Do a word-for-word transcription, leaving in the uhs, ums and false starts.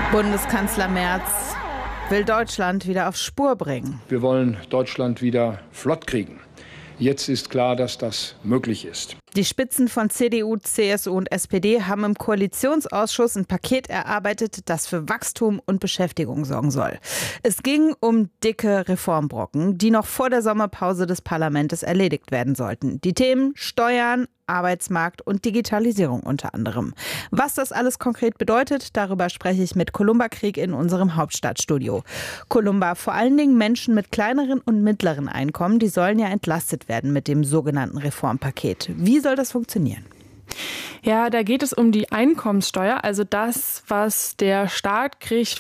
Bundeskanzler Merz will Deutschland wieder auf Spur bringen. Wir wollen Deutschland wieder flott kriegen. Jetzt ist klar, dass das möglich ist. Die Spitzen von C D U, C S U und S P D haben im Koalitionsausschuss ein Paket erarbeitet, das für Wachstum und Beschäftigung sorgen soll. Es ging um dicke Reformbrocken, die noch vor der Sommerpause des Parlaments erledigt werden sollten. Die Themen Steuern, Arbeitsmarkt und Digitalisierung unter anderem. Was das alles konkret bedeutet, darüber spreche ich mit Columba Krieg in unserem Hauptstadtstudio. Columba, vor allen Dingen Menschen mit kleineren und mittleren Einkommen, die sollen ja entlastet werden mit dem sogenannten Reformpaket. Wie soll das funktionieren? Ja, da geht es um die Einkommenssteuer, also das, was der Staat kriegt